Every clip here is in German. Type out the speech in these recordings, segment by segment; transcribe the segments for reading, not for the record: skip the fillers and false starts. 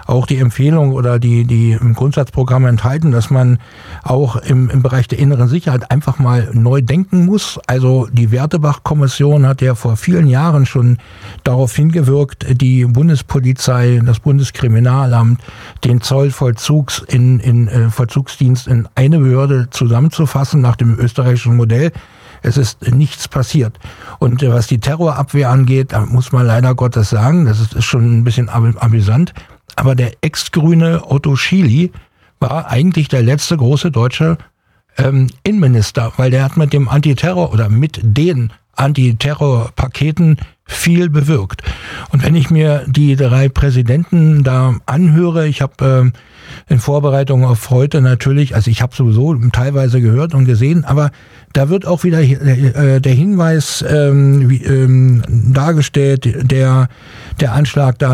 auch die Empfehlung oder die im Grundsatzprogramm enthalten, dass man auch im Bereich der inneren Sicherheit einfach mal neu denken muss. Also die Wertebach-Kommission hat ja vor vielen Jahren schon darauf hingewirkt, die Bundespolizei, das Bundeskriminalamt, den Zollvollzugsdienst in eine Behörde zusammenzufassen nach dem österreichischen Modell. Es ist nichts passiert. Und was die Terrorabwehr angeht, da muss man leider Gottes sagen, das ist schon ein bisschen amüsant, aber der Ex-Grüne Otto Schily war eigentlich der letzte große deutsche Innenminister, weil der hat mit dem Antiterror oder mit den Antiterrorpaketen viel bewirkt. Und wenn ich mir die 3 Präsidenten da anhöre, ich habe in Vorbereitung auf heute natürlich, also ich habe sowieso teilweise gehört und gesehen, aber da wird auch wieder der Hinweis dargestellt, der Anschlag da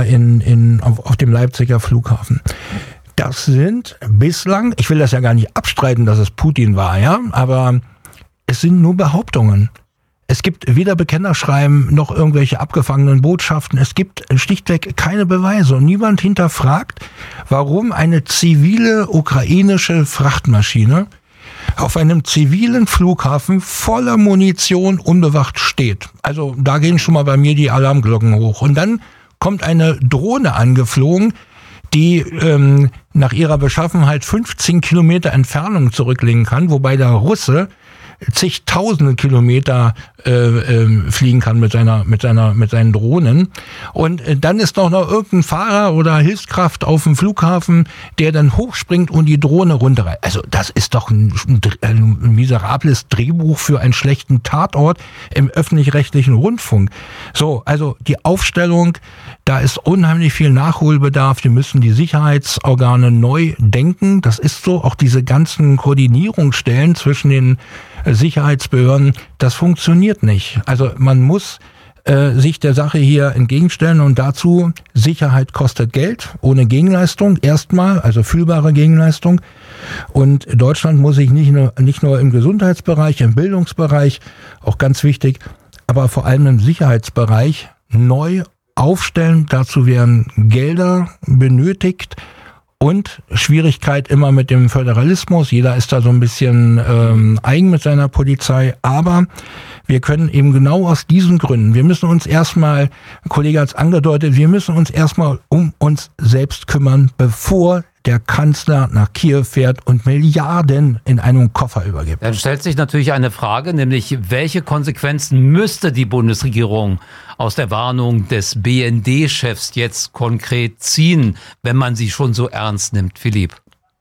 auf dem Leipziger Flughafen. Das sind bislang, ich will das ja gar nicht abstreiten, dass es Putin war, ja, aber es sind nur Behauptungen. Es gibt weder Bekennerschreiben noch irgendwelche abgefangenen Botschaften. Es gibt schlichtweg keine Beweise und niemand hinterfragt, warum eine zivile ukrainische Frachtmaschine auf einem zivilen Flughafen voller Munition unbewacht steht. Also da gehen schon mal bei mir die Alarmglocken hoch. Und dann kommt eine Drohne angeflogen, die nach ihrer Beschaffenheit 15 Kilometer Entfernung zurücklegen kann, wobei der Russe zigtausende Kilometer fliegen kann mit seinen Drohnen. Und dann ist doch noch irgendein Fahrer oder Hilfskraft auf dem Flughafen, der dann hochspringt und die Drohne runterreißt. Also das ist doch ein miserables Drehbuch für einen schlechten Tatort im öffentlich-rechtlichen Rundfunk. So, also die Aufstellung, da ist unheimlich viel Nachholbedarf. Wir müssen die Sicherheitsorgane neu denken. Das ist so. Auch diese ganzen Koordinierungsstellen zwischen den Sicherheitsbehörden, das funktioniert nicht. Also man muss sich der Sache hier entgegenstellen und dazu, Sicherheit kostet Geld, ohne Gegenleistung erstmal, also fühlbare Gegenleistung. Und Deutschland muss sich nicht nur im Gesundheitsbereich, im Bildungsbereich, auch ganz wichtig, aber vor allem im Sicherheitsbereich neu aufstellen. Dazu werden Gelder benötigt. Und Schwierigkeit immer mit dem Föderalismus. Jeder ist da so ein bisschen eigen mit seiner Polizei. Aber wir können eben genau aus diesen Gründen, wir müssen uns erstmal, ein Kollege hat es angedeutet, wir müssen uns erstmal um uns selbst kümmern, bevor der Kanzler nach Kiew fährt und Milliarden in einen Koffer übergibt. Dann stellt sich natürlich eine Frage, nämlich welche Konsequenzen müsste die Bundesregierung aus der Warnung des BND-Chefs jetzt konkret ziehen, wenn man sie schon so ernst nimmt, Philipp?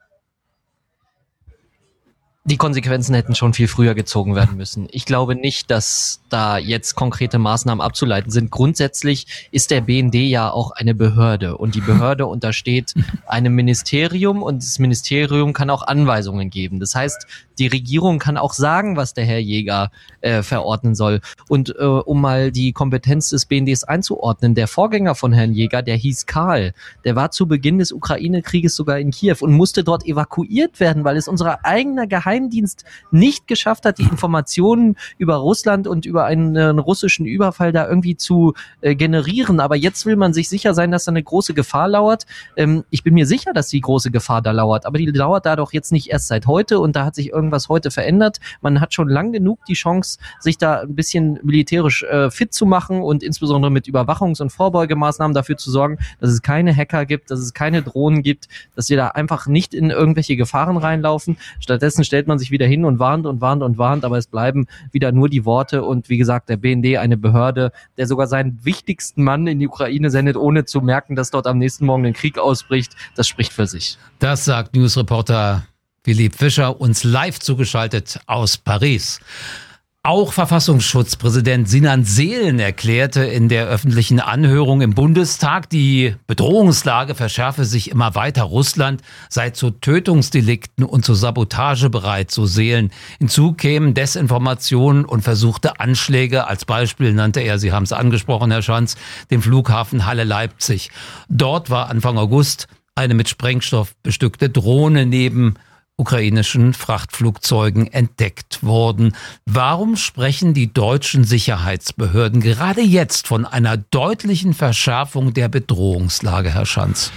Die Konsequenzen hätten schon viel früher gezogen werden müssen. Ich glaube nicht, dass da jetzt konkrete Maßnahmen abzuleiten sind. Grundsätzlich ist der BND ja auch eine Behörde und die Behörde untersteht einem Ministerium und das Ministerium kann auch Anweisungen geben. Das heißt, die Regierung kann auch sagen, was der Herr Jäger verordnen soll. Und um mal die Kompetenz des BNDs einzuordnen, der Vorgänger von Herrn Jäger, der hieß Karl, der war zu Beginn des Ukraine-Krieges sogar in Kiew und musste dort evakuiert werden, weil es unser eigener Geheimdienst nicht geschafft hat, die Informationen über Russland und über einen russischen Überfall da irgendwie zu generieren. Aber jetzt will man sich sicher sein, dass da eine große Gefahr lauert. Ich bin mir sicher, dass die große Gefahr da lauert, aber die lauert da doch jetzt nicht erst seit heute und da hat sich irgendwas heute verändert. Man hat schon lang genug die Chance, sich da ein bisschen militärisch fit zu machen und insbesondere mit Überwachungs- und Vorbeugemaßnahmen dafür zu sorgen, dass es keine Hacker gibt, dass es keine Drohnen gibt, dass wir da einfach nicht in irgendwelche Gefahren reinlaufen. Stattdessen stellt man sich wieder hin und warnt und warnt und warnt, aber es bleiben wieder nur die Worte und wie gesagt, der BND, eine Behörde, der sogar seinen wichtigsten Mann in die Ukraine sendet, ohne zu merken, dass dort am nächsten Morgen ein Krieg ausbricht, das spricht für sich. Das sagt Newsreporter Philipp Fischer, uns live zugeschaltet aus Paris. Auch Verfassungsschutzpräsident Sinan Selen erklärte in der öffentlichen Anhörung im Bundestag, die Bedrohungslage verschärfe sich immer weiter. Russland sei zu Tötungsdelikten und zu Sabotage bereit, so Selen. Hinzu kämen Desinformationen und versuchte Anschläge. Als Beispiel nannte er, Sie haben es angesprochen, Herr Schanz, den Flughafen Halle-Leipzig. Dort war Anfang August eine mit Sprengstoff bestückte Drohne neben ukrainischen Frachtflugzeugen entdeckt worden. Warum sprechen die deutschen Sicherheitsbehörden gerade jetzt von einer deutlichen Verschärfung der Bedrohungslage, Herr Schanz?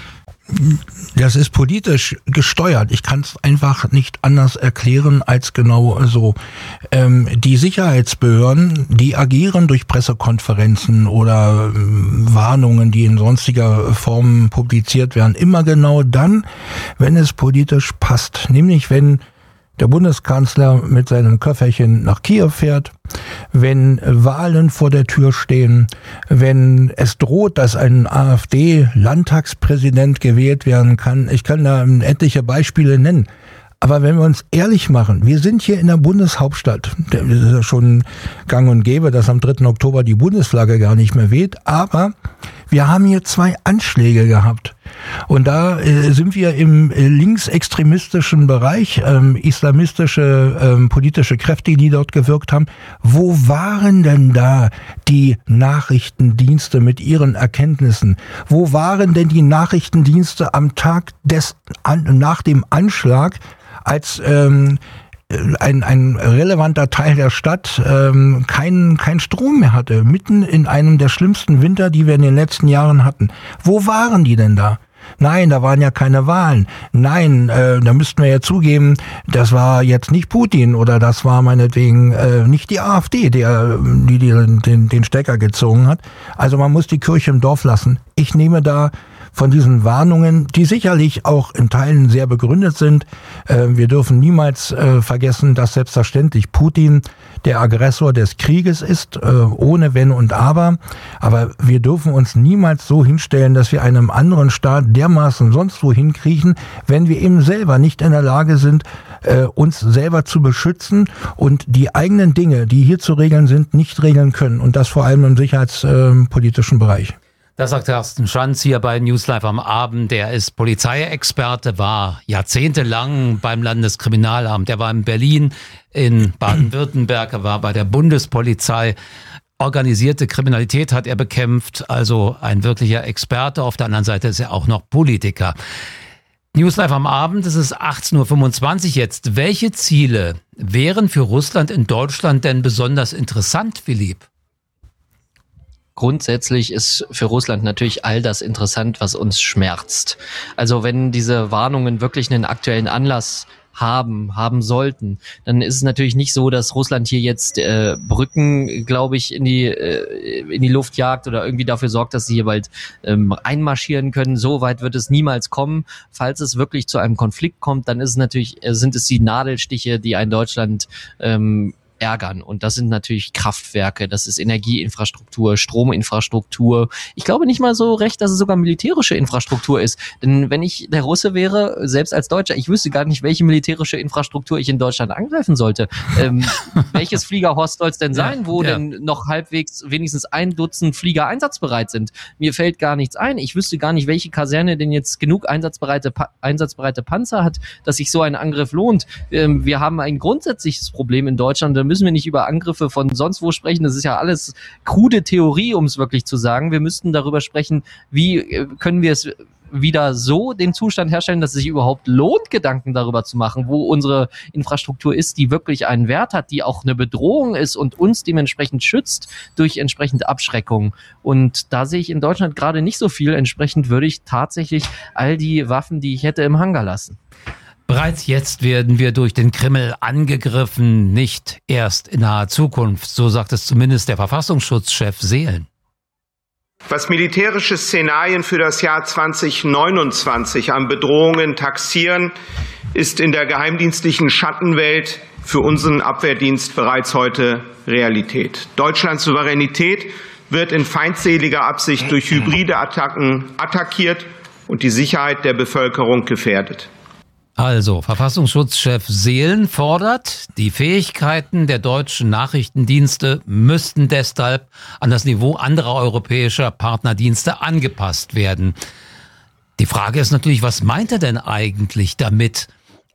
Das ist politisch gesteuert. Ich kann es einfach nicht anders erklären als genau so. Die Sicherheitsbehörden, die agieren durch Pressekonferenzen oder Warnungen, die in sonstiger Form publiziert werden, immer genau dann, wenn es politisch passt. Nämlich wenn der Bundeskanzler mit seinem Köfferchen nach Kiew fährt, wenn Wahlen vor der Tür stehen, wenn es droht, dass ein AfD-Landtagspräsident gewählt werden kann. Ich kann da etliche Beispiele nennen. Aber wenn wir uns ehrlich machen, wir sind hier in der Bundeshauptstadt. Das ist ja schon gang und gäbe, dass am 3. Oktober die Bundesflagge gar nicht mehr weht. Aber wir haben hier 2 Anschläge gehabt. Und da sind wir im linksextremistischen Bereich, islamistische politische Kräfte, die dort gewirkt haben. Wo waren denn da die Nachrichtendienste mit ihren Erkenntnissen? Wo waren denn die Nachrichtendienste am Tag nach dem Anschlag, als ein relevanter Teil der Stadt kein Strom mehr hatte, mitten in einem der schlimmsten Winter, die wir in den letzten Jahren hatten? Wo waren die denn da? Nein, da waren ja keine Wahlen. Nein, da müssten wir ja zugeben, das war jetzt nicht Putin oder das war meinetwegen nicht die AfD, die den Stecker gezogen hat. Also man muss die Kirche im Dorf lassen. Ich nehme da von diesen Warnungen, die sicherlich auch in Teilen sehr begründet sind. Wir dürfen niemals vergessen, dass selbstverständlich Putin der Aggressor des Krieges ist, ohne Wenn und Aber. Aber wir dürfen uns niemals so hinstellen, dass wir einem anderen Staat dermaßen sonst wohin kriechen, wenn wir eben selber nicht in der Lage sind, uns selber zu beschützen und die eigenen Dinge, die hier zu regeln sind, nicht regeln können. Und das vor allem im sicherheitspolitischen Bereich. Das sagt Carsten Schanz hier bei News Live am Abend. Der ist Polizeiexperte, war jahrzehntelang beim Landeskriminalamt. Er war in Berlin, in Baden-Württemberg, er war bei der Bundespolizei. Organisierte Kriminalität hat er bekämpft, also ein wirklicher Experte. Auf der anderen Seite ist er auch noch Politiker. News Live am Abend, es ist 18.25 Uhr jetzt. Welche Ziele wären für Russland in Deutschland denn besonders interessant, Philipp? Grundsätzlich ist für Russland natürlich all das interessant, was uns schmerzt. Also wenn diese Warnungen wirklich einen aktuellen Anlass haben sollten, dann ist es natürlich nicht so, dass Russland hier jetzt Brücken, glaube ich, in die Luft jagt oder irgendwie dafür sorgt, dass sie hier bald einmarschieren können. So weit wird es niemals kommen. Falls es wirklich zu einem Konflikt kommt, dann ist es natürlich, sind es die Nadelstiche, die ein Deutschland ärgern. Und das sind natürlich Kraftwerke, das ist Energieinfrastruktur, Strominfrastruktur. Ich glaube nicht mal so recht, dass es sogar militärische Infrastruktur ist. Denn wenn ich der Russe wäre, selbst als Deutscher, ich wüsste gar nicht, welche militärische Infrastruktur ich in Deutschland angreifen sollte. Welches Fliegerhorst soll es denn sein, wo denn noch halbwegs wenigstens 1 Dutzend Flieger einsatzbereit sind? Mir fällt gar nichts ein. Ich wüsste gar nicht, welche Kaserne denn jetzt genug einsatzbereite Panzer hat, dass sich so ein Angriff lohnt. Wir haben ein grundsätzliches Problem in Deutschland. Da müssen wir nicht über Angriffe von sonst wo sprechen. Das ist ja alles krude Theorie, um es wirklich zu sagen. Wir müssten darüber sprechen, wie können wir es wieder so den Zustand herstellen, dass es sich überhaupt lohnt, Gedanken darüber zu machen, wo unsere Infrastruktur ist, die wirklich einen Wert hat, die auch eine Bedrohung ist und uns dementsprechend schützt durch entsprechende Abschreckung. Und da sehe ich in Deutschland gerade nicht so viel. Entsprechend würde ich tatsächlich all die Waffen, die ich hätte, im Hangar lassen. Bereits jetzt werden wir durch den Kreml angegriffen, nicht erst in naher Zukunft. So sagt es zumindest der Verfassungsschutzchef Seelen. Was militärische Szenarien für das Jahr 2029 an Bedrohungen taxieren, ist in der geheimdienstlichen Schattenwelt für unseren Abwehrdienst bereits heute Realität. Deutschlands Souveränität wird in feindseliger Absicht durch hybride Attacken attackiert und die Sicherheit der Bevölkerung gefährdet. Also, Verfassungsschutzchef Seelen fordert, die Fähigkeiten der deutschen Nachrichtendienste müssten deshalb an das Niveau anderer europäischer Partnerdienste angepasst werden. Die Frage ist natürlich, was meint er denn eigentlich damit?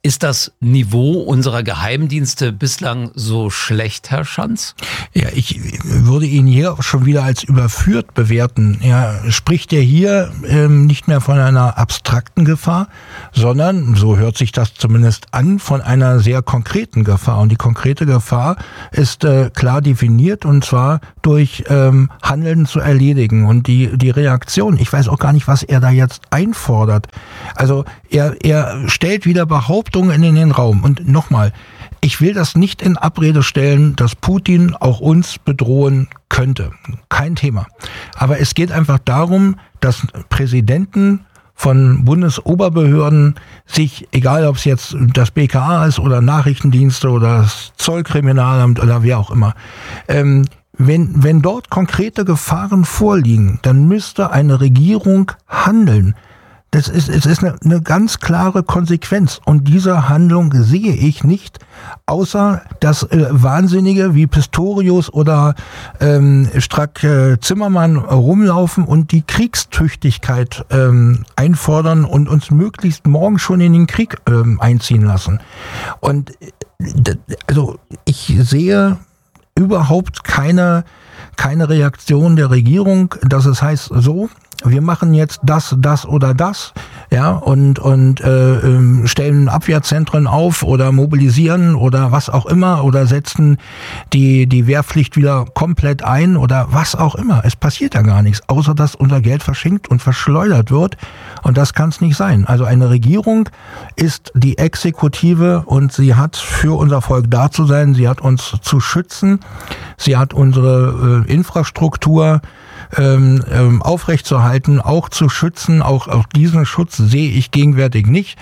Ist das Niveau unserer Geheimdienste bislang so schlecht, Herr Schanz? Ja, ich würde ihn hier schon wieder als überführt bewerten. Er spricht ja hier nicht mehr von einer abstrakten Gefahr, sondern, so hört sich das zumindest an, von einer sehr konkreten Gefahr. Und die konkrete Gefahr ist klar definiert, und zwar durch Handeln zu erledigen. Und die Reaktion, ich weiß auch gar nicht, was er da jetzt einfordert. Also er stellt wieder Behauptungen in den Raum. Und nochmal, ich will das nicht in Abrede stellen, dass Putin auch uns bedrohen könnte. Kein Thema. Aber es geht einfach darum, dass Präsidenten von Bundesoberbehörden sich, egal ob es jetzt das BKA ist oder Nachrichtendienste oder das Zollkriminalamt oder wer auch immer, wenn dort konkrete Gefahren vorliegen, dann müsste eine Regierung handeln. Es ist eine ganz klare Konsequenz. Und diese Handlung sehe ich nicht, außer dass Wahnsinnige wie Pistorius oder Strack-Zimmermann rumlaufen und die Kriegstüchtigkeit einfordern und uns möglichst morgen schon in den Krieg einziehen lassen. Und also ich sehe überhaupt keine Reaktion der Regierung, dass es heißt, so, wir machen jetzt das oder das, ja, und stellen Abwehrzentren auf oder mobilisieren oder was auch immer oder setzen die Wehrpflicht wieder komplett ein oder was auch immer. Es passiert ja gar nichts, außer dass unser Geld verschenkt und verschleudert wird, und das kann es nicht sein. Also eine Regierung ist die Exekutive und sie hat für unser Volk da zu sein, sie hat uns zu schützen, sie hat unsere Infrastruktur aufrechtzuerhalten, auch zu schützen. Auch diesen Schutz sehe ich gegenwärtig nicht.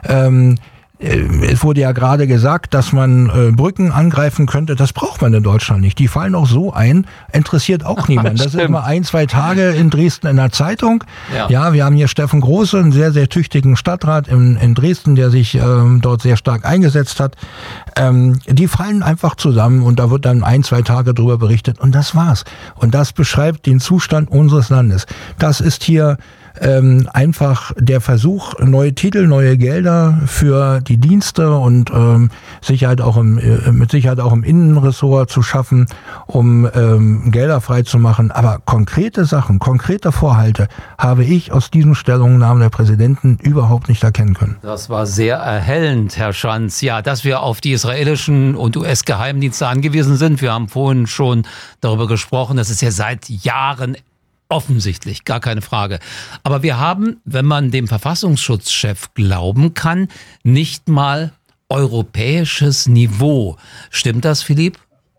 Es wurde ja gerade gesagt, dass man Brücken angreifen könnte. Das braucht man in Deutschland nicht. Die fallen auch so ein. Interessiert auch niemand. Das ist mal 1-2 Tage in Dresden in der Zeitung. Ja, wir haben hier Steffen Große, einen sehr, sehr tüchtigen Stadtrat in Dresden, der sich dort sehr stark eingesetzt hat. Die fallen einfach zusammen und da wird dann 1-2 Tage drüber berichtet und das war's. Und das beschreibt den Zustand unseres Landes. Das ist hier einfach der Versuch, neue Titel, neue Gelder für die Dienste und mit Sicherheit auch im Innenressort zu schaffen, um Gelder freizumachen. Aber konkrete Sachen, konkrete Vorhalte habe ich aus diesen Stellungnahmen der Präsidenten überhaupt nicht erkennen können. Das war sehr erhellend, Herr Schanz. Ja, dass wir auf die israelischen und US-Geheimdienste angewiesen sind. Wir haben vorhin schon darüber gesprochen. Das ist ja seit Jahren offensichtlich, gar keine Frage. Aber wir haben, wenn man dem Verfassungsschutzchef glauben kann, nicht mal europäisches Niveau. Stimmt das, Philipp?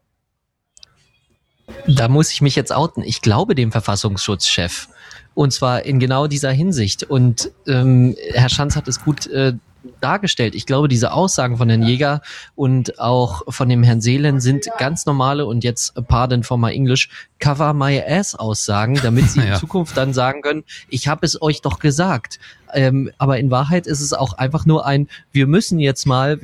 Da muss ich mich jetzt outen. Ich glaube dem Verfassungsschutzchef. Und zwar in genau dieser Hinsicht. Und Herr Schanz hat es gut dargestellt. Ich glaube, diese Aussagen von Herrn Jäger und auch von dem Herrn Seelen sind ganz normale und jetzt, pardon for my English, cover my ass Aussagen, damit sie in Zukunft dann sagen können, ich habe es euch doch gesagt. Aber in Wahrheit ist es auch einfach nur ein, wir müssen jetzt mal.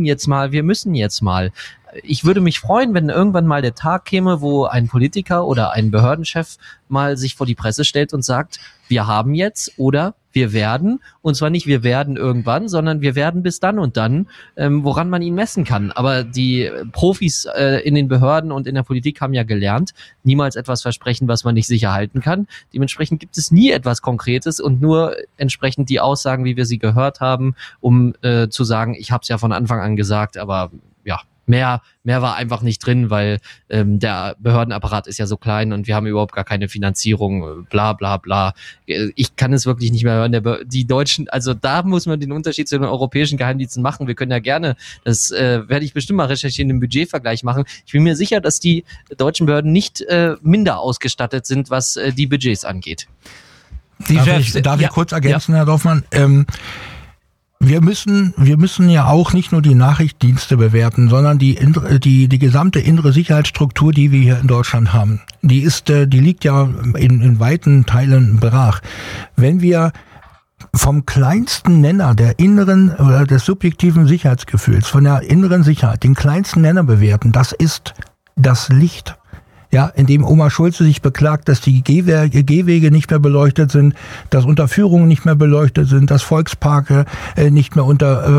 Ich würde mich freuen, wenn irgendwann mal der Tag käme, wo ein Politiker oder ein Behördenchef mal sich vor die Presse stellt und sagt, wir haben jetzt oder wir werden, und zwar nicht wir werden irgendwann, sondern wir werden bis dann und dann, woran man ihn messen kann. Aber die Profis in den Behörden und in der Politik haben ja gelernt, niemals etwas versprechen, was man nicht sicher halten kann. Dementsprechend gibt es nie etwas Konkretes und nur entsprechend die Aussagen, wie wir sie gehört haben, um zu sagen, ich habe es ja von Anfang an gesagt, aber ja, mehr war einfach nicht drin, weil der Behördenapparat ist ja so klein und wir haben überhaupt gar keine Finanzierung, bla bla bla. Ich kann es wirklich nicht mehr hören. Die Deutschen, also da muss man den Unterschied zu den europäischen Geheimdiensten machen. Wir können ja gerne, das werde ich bestimmt mal recherchieren, den Budgetvergleich machen. Ich bin mir sicher, dass die deutschen Behörden nicht minder ausgestattet sind, was die Budgets angeht. Darf ich kurz ergänzen, Herr Dorfmann? Wir müssen ja auch nicht nur die Nachrichtendienste bewerten, sondern die gesamte innere Sicherheitsstruktur, die wir hier in Deutschland haben. Die liegt ja in weiten Teilen brach. Wenn wir vom kleinsten Nenner der inneren oder des subjektiven Sicherheitsgefühls, von der inneren Sicherheit, den kleinsten Nenner bewerten, das ist das Licht. ja, in dem Oma Schulze sich beklagt, dass die Gehwege nicht mehr beleuchtet sind, dass Unterführungen nicht mehr beleuchtet sind, dass Volksparke nicht mehr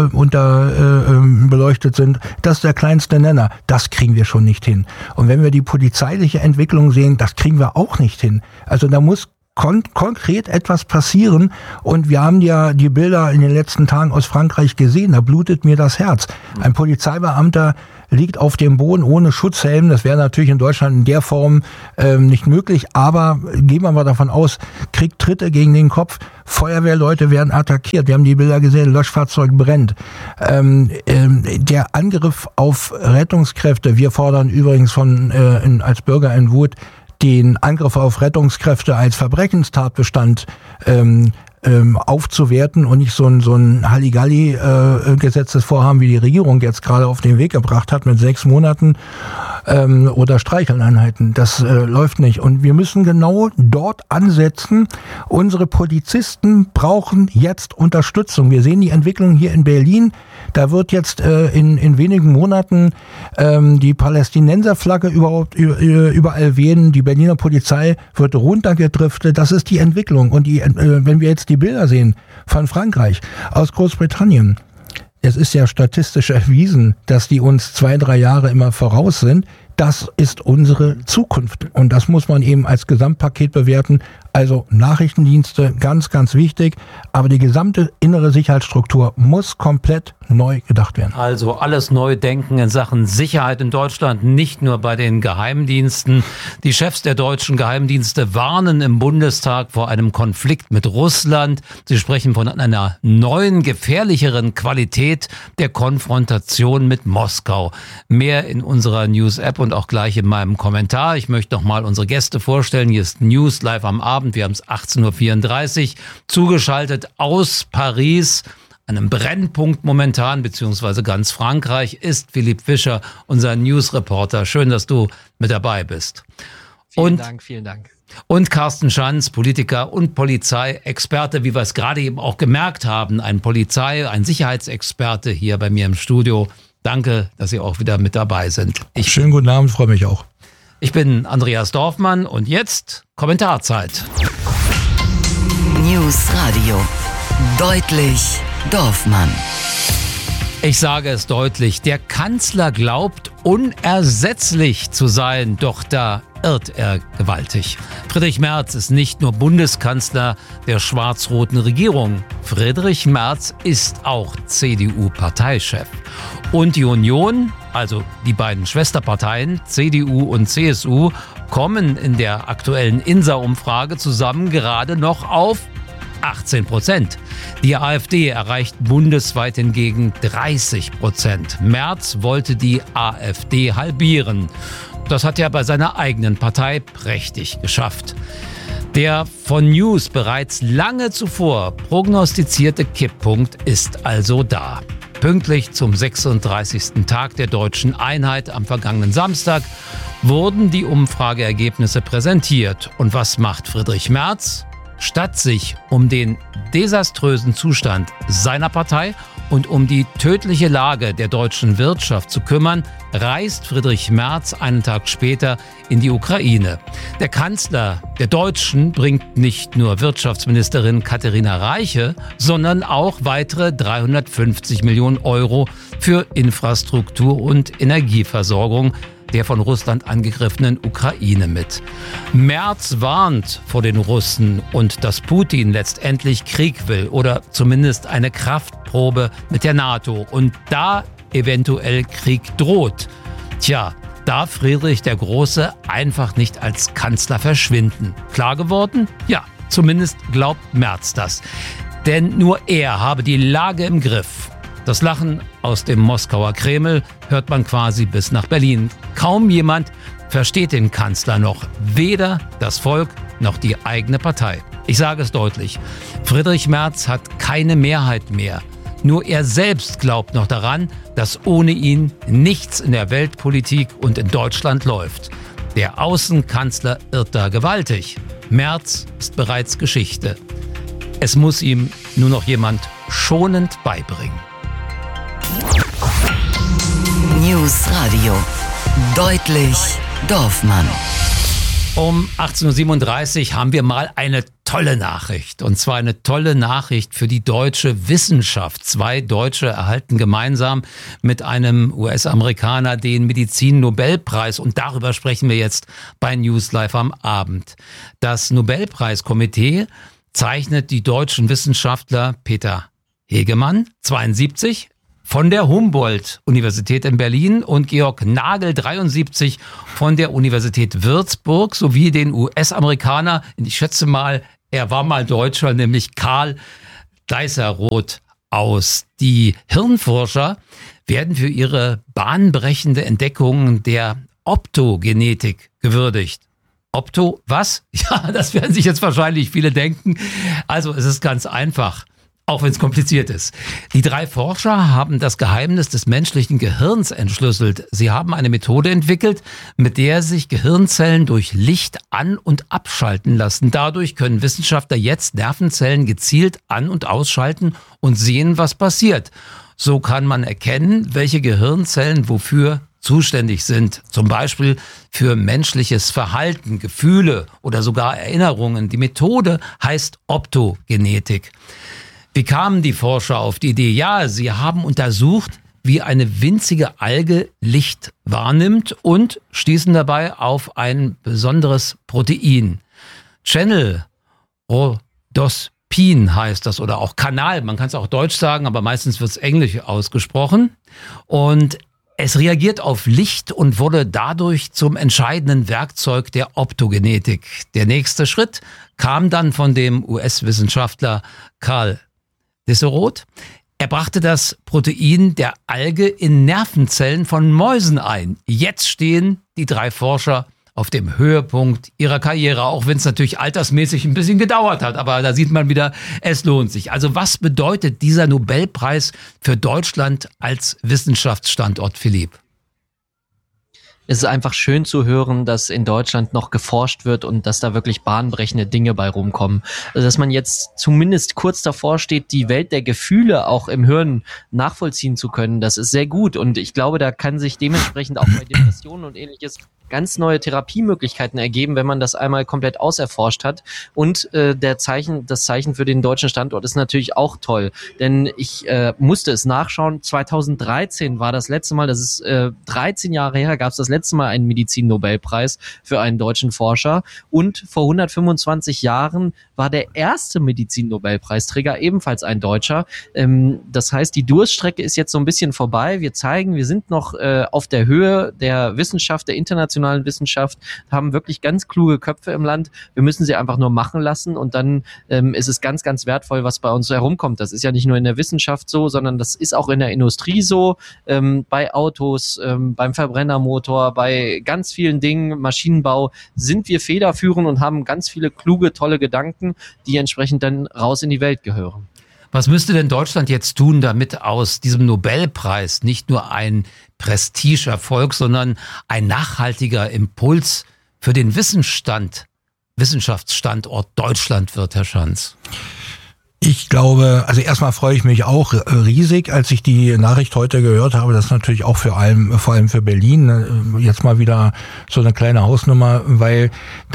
beleuchtet sind. Das ist der kleinste Nenner. Das kriegen wir schon nicht hin. Und wenn wir die polizeiliche Entwicklung sehen, das kriegen wir auch nicht hin. Also da muss konkret etwas passieren, und wir haben ja die Bilder in den letzten Tagen aus Frankreich gesehen, da blutet mir das Herz. Ein Polizeibeamter liegt auf dem Boden ohne Schutzhelm, das wäre natürlich in Deutschland in der Form nicht möglich, aber gehen wir mal davon aus, kriegt Tritte gegen den Kopf, Feuerwehrleute werden attackiert, wir haben die Bilder gesehen, Löschfahrzeug brennt. Der Angriff auf Rettungskräfte, wir fordern übrigens als Bürger in Wut den Angriff auf Rettungskräfte als Verbrechenstatbestand aufzuwerten und nicht so ein Halligalli-Gesetzesvorhaben, wie die Regierung jetzt gerade auf den Weg gebracht hat mit 6 Monaten oder Streicheleinheiten. Das läuft nicht. Und wir müssen genau dort ansetzen. Unsere Polizisten brauchen jetzt Unterstützung. Wir sehen die Entwicklung hier in Berlin. Da wird jetzt in wenigen Monaten die Palästinenserflagge überall wehen. Die Berliner Polizei wird runtergedriftet. Das ist die Entwicklung. Und wenn wir jetzt die Bilder sehen von Frankreich, aus Großbritannien, es ist ja statistisch erwiesen, dass die uns 2-3 Jahre immer voraus sind. Das ist unsere Zukunft. Und das muss man eben als Gesamtpaket bewerten. Also Nachrichtendienste, ganz, ganz wichtig. Aber die gesamte innere Sicherheitsstruktur muss komplett neu gedacht werden. Also alles neu denken in Sachen Sicherheit in Deutschland, nicht nur bei den Geheimdiensten. Die Chefs der deutschen Geheimdienste warnen im Bundestag vor einem Konflikt mit Russland. Sie sprechen von einer neuen, gefährlicheren Qualität der Konfrontation mit Moskau. Mehr in unserer News-App und auch gleich in meinem Kommentar. Ich möchte noch mal unsere Gäste vorstellen. Hier ist News live am Abend. Wir haben es 18.34 Uhr. Zugeschaltet aus Paris, einem Brennpunkt momentan, beziehungsweise ganz Frankreich, ist Philipp Fischer, unser News-Reporter. Schön, dass du mit dabei bist. Vielen Dank. Und Carsten Schanz, Politiker und Polizeiexperte, wie wir es gerade eben auch gemerkt haben, ein Sicherheitsexperte hier bei mir im Studio. Danke, dass Sie auch wieder mit dabei sind. Schönen guten Abend, freue mich auch. Ich bin Andreas Dorfmann und jetzt Kommentarzeit. News Radio. Deutlich Dorfmann. Ich sage es deutlich, der Kanzler glaubt, unersetzlich zu sein, doch da irrt er gewaltig. Friedrich Merz ist nicht nur Bundeskanzler der schwarz-roten Regierung. Friedrich Merz ist auch CDU-Parteichef. Und die Union, also die beiden Schwesterparteien CDU und CSU, kommen in der aktuellen INSA-Umfrage zusammen gerade noch auf 18%. Die AfD erreicht bundesweit hingegen 30%. Merz wollte die AfD halbieren. Das hat er bei seiner eigenen Partei prächtig geschafft. Der von News bereits lange zuvor prognostizierte Kipppunkt ist also da. Pünktlich zum 36. Tag der deutschen Einheit am vergangenen Samstag wurden die Umfrageergebnisse präsentiert. Und was macht Friedrich Merz? Statt sich um den desaströsen Zustand seiner Partei und um die tödliche Lage der deutschen Wirtschaft zu kümmern, reist Friedrich Merz einen Tag später in die Ukraine. Der Kanzler der Deutschen bringt nicht nur Wirtschaftsministerin Katharina Reiche, sondern auch weitere 350 Millionen Euro für Infrastruktur und Energieversorgung der von Russland angegriffenen Ukraine mit. Merz warnt vor den Russen und dass Putin letztendlich Krieg will oder zumindest eine Kraftprobe mit der NATO und da eventuell Krieg droht. Tja, darf Friedrich der Große einfach nicht als Kanzler verschwinden. Klar geworden? Ja, zumindest glaubt Merz das. Denn nur er habe die Lage im Griff. Das Lachen aus dem Moskauer Kreml hört man quasi bis nach Berlin. Kaum jemand versteht den Kanzler noch, weder das Volk noch die eigene Partei. Ich sage es deutlich, Friedrich Merz hat keine Mehrheit mehr. Nur er selbst glaubt noch daran, dass ohne ihn nichts in der Weltpolitik und in Deutschland läuft. Der Außenkanzler irrt da gewaltig. Merz ist bereits Geschichte. Es muss ihm nur noch jemand schonend beibringen. News Radio. Deutlich Dorfmann. Um 18.37 Uhr haben wir mal eine tolle Nachricht. Und zwar eine tolle Nachricht für die deutsche Wissenschaft. 2 Deutsche erhalten gemeinsam mit einem US-Amerikaner den Medizin-Nobelpreis. Und darüber sprechen wir jetzt bei News Live am Abend. Das Nobelpreiskomitee zeichnet die deutschen Wissenschaftler Peter Hegemann, 72, von der Humboldt-Universität in Berlin und Georg Nagel, 73, von der Universität Würzburg, sowie den US-Amerikaner, ich schätze mal, er war mal Deutscher, nämlich Karl Deisseroth aus. Die Hirnforscher werden für ihre bahnbrechende Entdeckung der Optogenetik gewürdigt. Opto, was? Ja, das werden sich jetzt wahrscheinlich viele denken. Also es ist ganz einfach. Auch wenn es kompliziert ist. Die 3 Forscher haben das Geheimnis des menschlichen Gehirns entschlüsselt. Sie haben eine Methode entwickelt, mit der sich Gehirnzellen durch Licht an- und abschalten lassen. Dadurch können Wissenschaftler jetzt Nervenzellen gezielt an- und ausschalten und sehen, was passiert. So kann man erkennen, welche Gehirnzellen wofür zuständig sind. Zum Beispiel für menschliches Verhalten, Gefühle oder sogar Erinnerungen. Die Methode heißt Optogenetik. Wie kamen die Forscher auf die Idee? Ja, sie haben untersucht, wie eine winzige Alge Licht wahrnimmt und stießen dabei auf ein besonderes Protein. Channel-Rhodospin heißt das oder auch Kanal. Man kann es auch deutsch sagen, aber meistens wird es englisch ausgesprochen. Und es reagiert auf Licht und wurde dadurch zum entscheidenden Werkzeug der Optogenetik. Der nächste Schritt kam dann von dem US-Wissenschaftler Karl Deisseroth. Er brachte das Protein der Alge in Nervenzellen von Mäusen ein. Jetzt stehen die 3 Forscher auf dem Höhepunkt ihrer Karriere, auch wenn es natürlich altersmäßig ein bisschen gedauert hat. Aber da sieht man wieder, es lohnt sich. Also was bedeutet dieser Nobelpreis für Deutschland als Wissenschaftsstandort, Philipp? Es ist einfach schön zu hören, dass in Deutschland noch geforscht wird und dass da wirklich bahnbrechende Dinge bei rumkommen. Also dass man jetzt zumindest kurz davor steht, die Welt der Gefühle auch im Hirn nachvollziehen zu können, das ist sehr gut. Und ich glaube, da kann sich dementsprechend auch bei Depressionen und Ähnliches ganz neue Therapiemöglichkeiten ergeben, wenn man das einmal komplett auserforscht hat. Und das Zeichen für den deutschen Standort ist natürlich auch toll, denn ich musste es nachschauen. 2013 war das letzte Mal, das ist 13 Jahre her, gab es das letzte Mal einen Medizin-Nobelpreis für einen deutschen Forscher. Und vor 125 Jahren war der erste Medizin-Nobelpreisträger ebenfalls ein Deutscher. Das heißt, die Durststrecke ist jetzt so ein bisschen vorbei. Wir zeigen, wir sind noch auf der Höhe der Wissenschaft, der internationalen Wissenschaft, haben wirklich ganz kluge Köpfe im Land. Wir müssen sie einfach nur machen lassen und dann ist es ganz, ganz wertvoll, was bei uns herumkommt. Das ist ja nicht nur in der Wissenschaft so, sondern das ist auch in der Industrie so, bei Autos, beim Verbrennermotor, bei ganz vielen Dingen, Maschinenbau, sind wir federführend und haben ganz viele kluge, tolle Gedanken, die entsprechend dann raus in die Welt gehören. Was müsste denn Deutschland jetzt tun, damit aus diesem Nobelpreis nicht nur ein Prestigeerfolg, sondern ein nachhaltiger Impuls für den Wissenschaftsstandort Deutschland wird, Herr Schanz? Ich glaube, also erstmal freue ich mich auch riesig, als ich die Nachricht heute gehört habe. Das ist natürlich auch vor allem für Berlin jetzt mal wieder so eine kleine Hausnummer, weil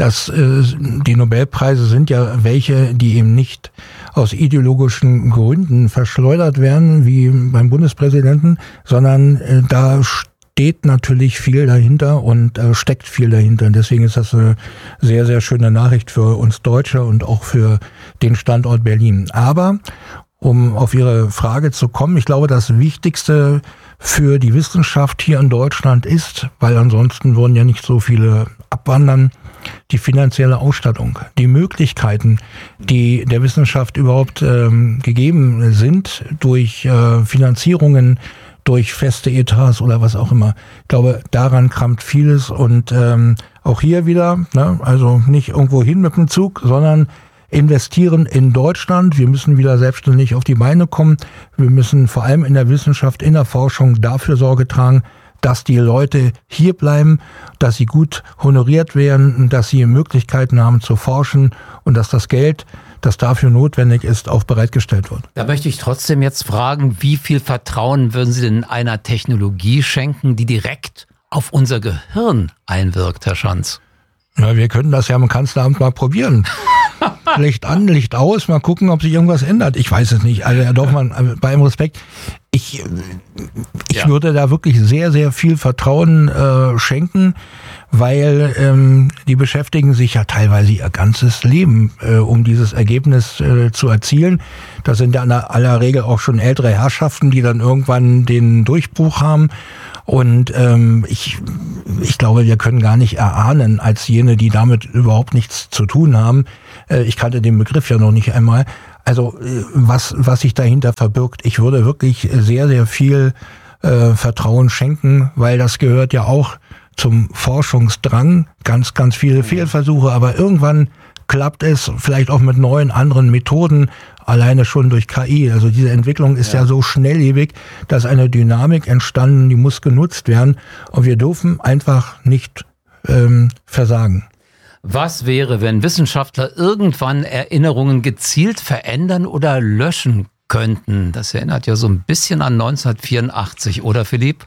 die Nobelpreise sind ja welche, die eben nicht aus ideologischen Gründen verschleudert werden, wie beim Bundespräsidenten, sondern da steht natürlich viel dahinter und steckt viel dahinter. Und deswegen ist das eine sehr, sehr schöne Nachricht für uns Deutsche und auch für den Standort Berlin. Aber um auf Ihre Frage zu kommen, ich glaube, das Wichtigste für die Wissenschaft hier in Deutschland ist, weil ansonsten würden ja nicht so viele abwandern, die finanzielle Ausstattung, die Möglichkeiten, die der Wissenschaft überhaupt gegeben sind durch Finanzierungen, durch feste Etats oder was auch immer. Ich glaube, daran krammt vieles und auch hier wieder, also nicht irgendwo hin mit dem Zug, sondern investieren in Deutschland. Wir müssen wieder selbstständig auf die Beine kommen. Wir müssen vor allem in der Wissenschaft, in der Forschung dafür Sorge tragen, dass die Leute hier bleiben, dass sie gut honoriert werden, dass sie Möglichkeiten haben zu forschen und dass das Geld, das dafür notwendig ist, auch bereitgestellt wird. Da möchte ich trotzdem jetzt fragen, wie viel Vertrauen würden Sie denn einer Technologie schenken, die direkt auf unser Gehirn einwirkt, Herr Schanz? Ja, wir können das ja im Kanzleramt mal probieren. Licht an, Licht aus, mal gucken, ob sich irgendwas ändert. Ich weiß es nicht. Also Herr Dorfmann, bei allem Respekt, ich würde da wirklich sehr, sehr viel Vertrauen schenken, weil die beschäftigen sich ja teilweise ihr ganzes Leben, um dieses Ergebnis zu erzielen. Das sind ja in aller Regel auch schon ältere Herrschaften, die dann irgendwann den Durchbruch haben. Und ich glaube, wir können gar nicht erahnen, als jene, die damit überhaupt nichts zu tun haben. Ich kannte den Begriff ja noch nicht einmal. Also was sich dahinter verbirgt. Ich würde wirklich sehr, sehr viel Vertrauen schenken, weil das gehört ja auch zum Forschungsdrang. Ganz, ganz viele Fehlversuche, aber irgendwann klappt es, vielleicht auch mit neuen, anderen Methoden, alleine schon durch KI. Also diese Entwicklung ist ja so schnelllebig, dass eine Dynamik entstanden, die muss genutzt werden. Und wir dürfen einfach nicht versagen. Was wäre, wenn Wissenschaftler irgendwann Erinnerungen gezielt verändern oder löschen könnten? Das erinnert ja so ein bisschen an 1984, oder Philipp?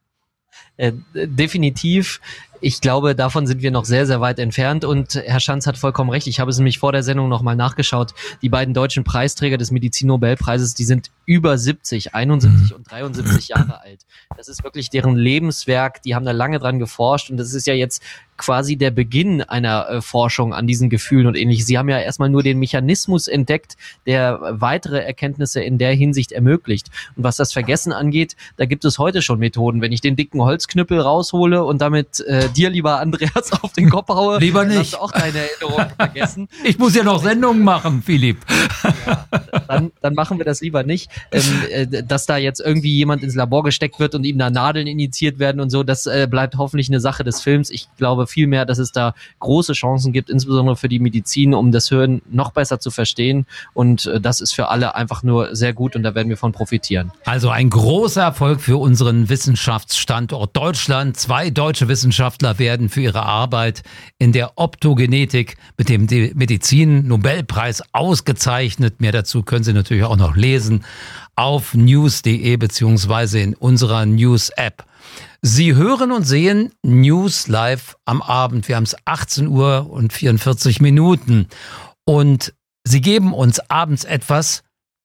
Definitiv. Ich glaube, davon sind wir noch sehr, sehr weit entfernt und Herr Schanz hat vollkommen recht. Ich habe es nämlich vor der Sendung nochmal nachgeschaut. Die beiden deutschen Preisträger des Medizin-Nobelpreises, die sind über 70, 71 und 73 Jahre alt. Das ist wirklich deren Lebenswerk. Die haben da lange dran geforscht und das ist ja jetzt quasi der Beginn einer Forschung an diesen Gefühlen und ähnliches. Sie haben ja erstmal nur den Mechanismus entdeckt, der weitere Erkenntnisse in der Hinsicht ermöglicht. Und was das Vergessen angeht, da gibt es heute schon Methoden. Wenn ich den dicken Holzknüppel raushole und damit dir, lieber Andreas, auf den Kopf haue, lieber dann nicht. hast du auch deine Erinnerung vergessen. Ich muss ja noch Sendungen machen, Philipp. Ja, dann machen wir das lieber nicht. Dass da jetzt irgendwie jemand ins Labor gesteckt wird und ihm da Nadeln injiziert werden und so, das bleibt hoffentlich eine Sache des Films. Ich glaube vielmehr, dass es da große Chancen gibt, insbesondere für die Medizin, um das Hören noch besser zu verstehen. Und das ist für alle einfach nur sehr gut und da werden wir von profitieren. Also ein großer Erfolg für unseren Wissenschaftsstandort Deutschland. 2 deutsche Wissenschaftler werden für ihre Arbeit in der Optogenetik mit dem Medizin-Nobelpreis ausgezeichnet. Mehr dazu können Sie natürlich auch noch lesen auf news.de beziehungsweise in unserer News-App. Sie hören und sehen News live am Abend. Wir haben es 18 Uhr und 44 Minuten. Und Sie geben uns abends etwas,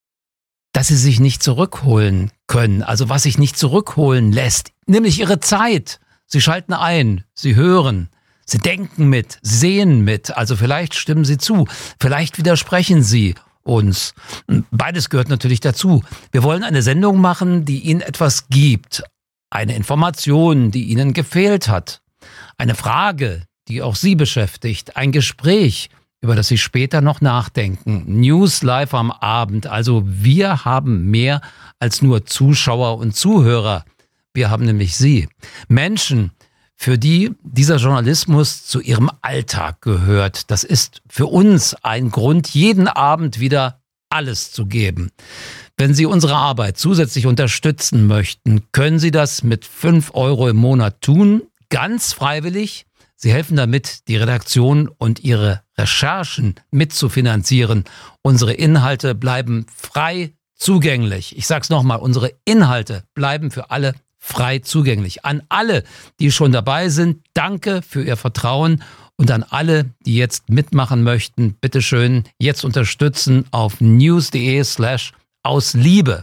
das Sie sich nicht zurückholen können. Also was sich nicht zurückholen lässt, nämlich Ihre Zeit. Sie schalten ein, Sie hören, Sie denken mit, sehen mit. Also vielleicht stimmen Sie zu, vielleicht widersprechen Sie uns. Beides gehört natürlich dazu. Wir wollen eine Sendung machen, die Ihnen etwas gibt. Eine Information, die Ihnen gefehlt hat. Eine Frage, die auch Sie beschäftigt. Ein Gespräch, über das Sie später noch nachdenken. News live am Abend. Also wir haben mehr als nur Zuschauer und Zuhörer. Wir haben nämlich Sie. Menschen, für die dieser Journalismus zu ihrem Alltag gehört. Das ist für uns ein Grund, jeden Abend wieder alles zu geben. Wenn Sie unsere Arbeit zusätzlich unterstützen möchten, können Sie das mit 5 € im Monat tun, ganz freiwillig. Sie helfen damit, die Redaktion und ihre Recherchen mitzufinanzieren. Unsere Inhalte bleiben frei zugänglich. Ich sage es nochmal, unsere Inhalte bleiben für alle frei zugänglich. An alle, die schon dabei sind, danke für Ihr Vertrauen. Und an alle, die jetzt mitmachen möchten, bitteschön jetzt unterstützen auf news.de/ausliebe.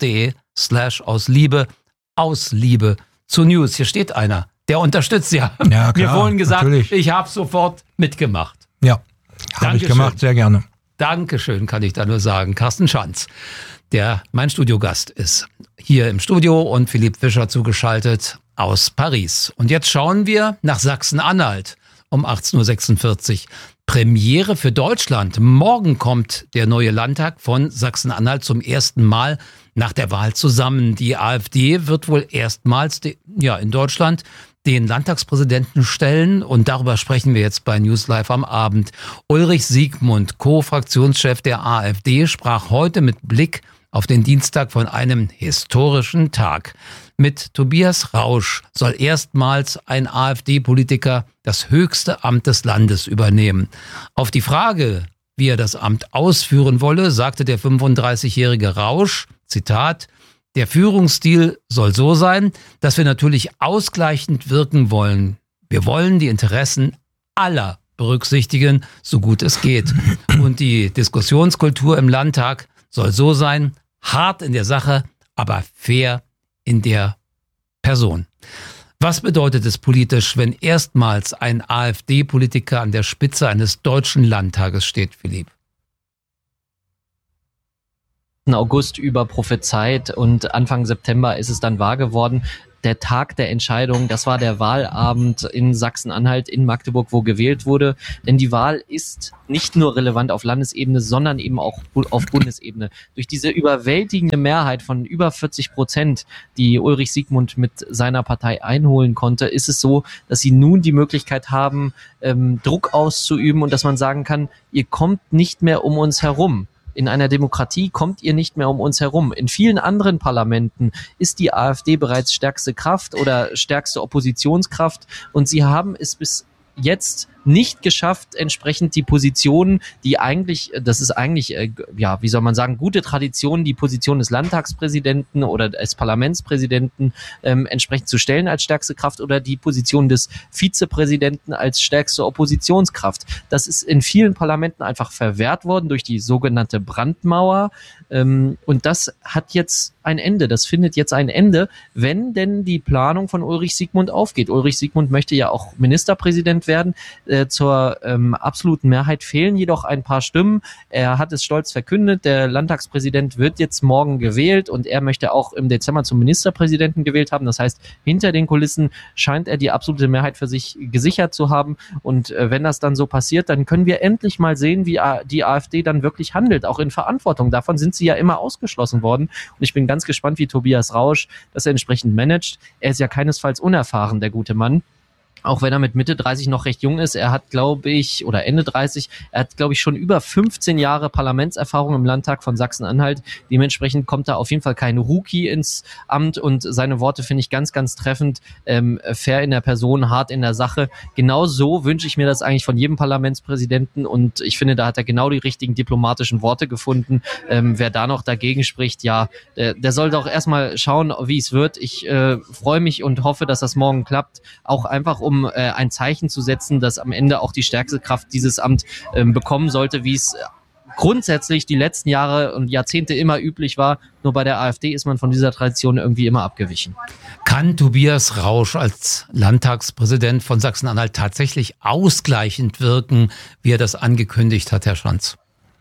News.de/ausliebe. Aus Liebe zu News. Hier steht einer, der unterstützt ja. Ja, klar, mir vorhin gesagt, natürlich. Ich habe sofort mitgemacht. Ja, habe ich gemacht, sehr gerne. Dankeschön, kann ich da nur sagen. Carsten Schanz, der mein Studiogast ist, hier im Studio und Philipp Fischer zugeschaltet aus Paris. Und jetzt schauen wir nach Sachsen-Anhalt um 18.46 Uhr. Premiere für Deutschland. Morgen kommt der neue Landtag von Sachsen-Anhalt zum ersten Mal nach der Wahl zusammen. Die AfD wird wohl erstmals in Deutschland den Landtagspräsidenten stellen und darüber sprechen wir jetzt bei News Live am Abend. Ulrich Siegmund, Co-Fraktionschef der AfD, sprach heute mit Blick auf den Dienstag von einem historischen Tag. Mit Tobias Rausch soll erstmals ein AfD-Politiker das höchste Amt des Landes übernehmen. Auf die Frage, wie er das Amt ausführen wolle, sagte der 35-jährige Rausch, Zitat, der Führungsstil soll so sein, dass wir natürlich ausgleichend wirken wollen. Wir wollen die Interessen aller berücksichtigen, so gut es geht. Und die Diskussionskultur im Landtag soll so sein, hart in der Sache, aber fair in der Person. Was bedeutet es politisch, wenn erstmals ein AfD-Politiker an der Spitze eines deutschen Landtages steht, Philipp? August über prophezeit und Anfang September ist es dann wahr geworden. Der Tag der Entscheidung, das war der Wahlabend in Sachsen-Anhalt, in Magdeburg, wo gewählt wurde. Denn die Wahl ist nicht nur relevant auf Landesebene, sondern eben auch auf Bundesebene. Durch diese überwältigende Mehrheit von über 40%, die Ulrich Siegmund mit seiner Partei einholen konnte, ist es so, dass sie nun die Möglichkeit haben, Druck auszuüben und dass man sagen kann, ihr kommt nicht mehr um uns herum. In einer Demokratie kommt ihr nicht mehr um uns herum. In vielen anderen Parlamenten ist die AfD bereits stärkste Kraft oder stärkste Oppositionskraft und sie haben es bis jetzt nicht geschafft, entsprechend die Positionen, die eigentlich, das ist eigentlich, ja, wie soll man sagen, gute Tradition, die Position des Landtagspräsidenten oder des Parlamentspräsidenten entsprechend zu stellen als stärkste Kraft oder die Position des Vizepräsidenten als stärkste Oppositionskraft. Das ist in vielen Parlamenten einfach verwehrt worden durch die sogenannte Brandmauer und das hat jetzt ein Ende. Das findet jetzt ein Ende, wenn denn die Planung von Ulrich Siegmund aufgeht. Ulrich Siegmund möchte ja auch Ministerpräsident werden. Zur absoluten Mehrheit fehlen jedoch ein paar Stimmen. Er hat es stolz verkündet, der Landtagspräsident wird jetzt morgen gewählt und er möchte auch im Dezember zum Ministerpräsidenten gewählt haben. Das heißt, hinter den Kulissen scheint er die absolute Mehrheit für sich gesichert zu haben und wenn das dann so passiert, dann können wir endlich mal sehen, wie die AfD dann wirklich handelt, auch in Verantwortung. Davon sind sie ja immer ausgeschlossen worden und ich bin ganz gespannt, wie Tobias Rausch das entsprechend managt. Er ist ja keinesfalls unerfahren, der gute Mann. Auch wenn er mit Mitte 30 noch recht jung ist, er hat, glaube ich, oder Ende 30, er hat, glaube ich, schon über 15 Jahre Parlamentserfahrung im Landtag von Sachsen-Anhalt. Dementsprechend kommt da auf jeden Fall kein Rookie ins Amt und seine Worte finde ich ganz, ganz treffend. Fair in der Person, hart in der Sache. Genau so wünsche ich mir das eigentlich von jedem Parlamentspräsidenten und ich finde, da hat er genau die richtigen diplomatischen Worte gefunden. Wer da noch dagegen spricht, ja, der soll doch erstmal schauen, wie es wird. Ich freue mich und hoffe, dass das morgen klappt. Auch einfach, um ein Zeichen zu setzen, dass am Ende auch die stärkste Kraft dieses Amt bekommen sollte, wie es grundsätzlich die letzten Jahre und Jahrzehnte immer üblich war. Nur bei der AfD ist man von dieser Tradition irgendwie immer abgewichen. Kann Tobias Rausch als Landtagspräsident von Sachsen-Anhalt tatsächlich ausgleichend wirken, wie er das angekündigt hat, Herr Schanz?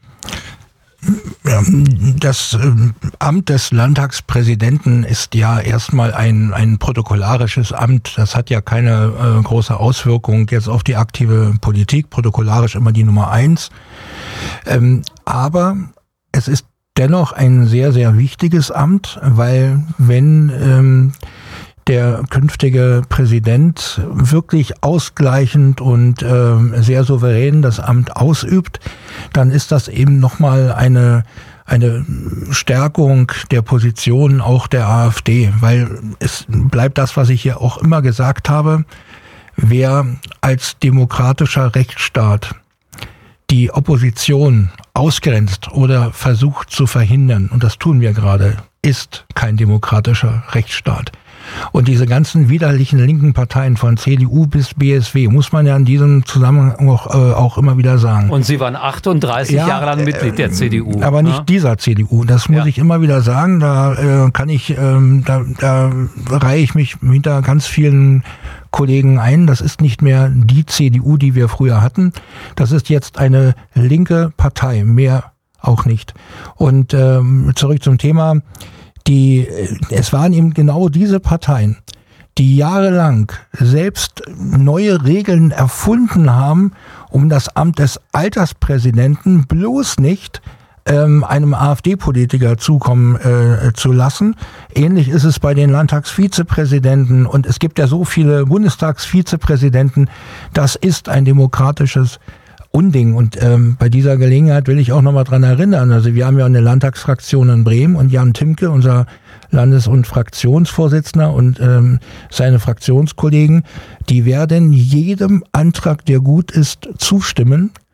Das Amt des Landtagspräsidenten ist ja erstmal ein protokollarisches Amt. Das hat ja keine große Auswirkung jetzt auf die aktive Politik. Protokollarisch immer die Nummer 1. Aber es ist dennoch ein sehr, sehr wichtiges Amt, weil wenn der künftige Präsident wirklich ausgleichend und sehr souverän das Amt ausübt, dann ist das eben nochmal eine Stärkung der Position auch der AfD, weil es bleibt das, was ich hier auch immer gesagt habe, wer als demokratischer Rechtsstaat die Opposition ausgrenzt oder versucht zu verhindern, und das tun wir gerade, ist kein demokratischer Rechtsstaat. Und diese ganzen widerlichen linken Parteien von CDU bis BSW, muss man ja in diesem Zusammenhang auch immer wieder sagen. Und Sie waren 38 Jahre lang Mitglied der CDU. Aber nicht dieser CDU, das muss ich immer wieder sagen. Da da reihe ich mich hinter ganz vielen Kollegen ein. Das ist nicht mehr die CDU, die wir früher hatten. Das ist jetzt eine linke Partei, mehr auch nicht. Und zurück zum Thema. Es waren eben genau diese Parteien, die jahrelang selbst neue Regeln erfunden haben, um das Amt des Alterspräsidenten bloß nicht einem AfD-Politiker zukommen zu lassen. Ähnlich ist es bei den Landtagsvizepräsidenten und es gibt ja so viele Bundestagsvizepräsidenten. Das ist ein demokratisches Unding. Und bei dieser Gelegenheit will ich auch nochmal dran erinnern. Also wir haben ja eine Landtagsfraktion in Bremen und Jan Timke, unser Landes- und Fraktionsvorsitzender und seine Fraktionskollegen, die werden jedem Antrag, der gut ist, zustimmen.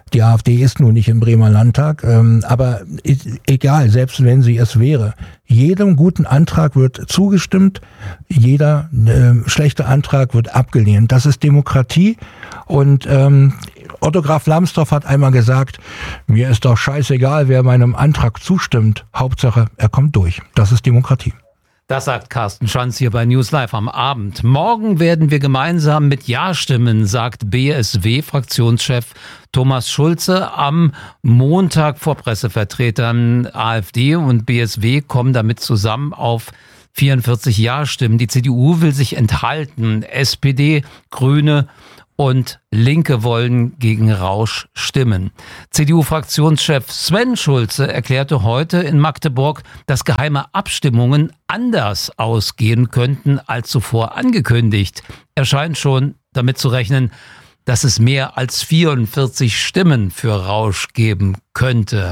Die AfD ist nun nicht im Bremer Landtag, aber egal, selbst wenn sie es wäre, jedem guten Antrag wird zugestimmt, jeder schlechte Antrag wird abgelehnt. Das ist Demokratie und Otto Graf Lambsdorff hat einmal gesagt, mir ist doch scheißegal, wer meinem Antrag zustimmt. Hauptsache, er kommt durch. Das ist Demokratie. Das sagt Carsten Schanz hier bei News Live am Abend. Morgen werden wir gemeinsam mit Ja stimmen, sagt BSW-Fraktionschef Thomas Schulze am Montag vor Pressevertretern. AfD und BSW kommen damit zusammen auf 44 Ja-Stimmen. Die CDU will sich enthalten. SPD, Grüne und Linke wollen gegen Rausch stimmen. CDU-Fraktionschef Sven Schulze erklärte heute in Magdeburg, dass geheime Abstimmungen anders ausgehen könnten als zuvor angekündigt. Er scheint schon damit zu rechnen, dass es mehr als 44 Stimmen für Rausch geben könnte.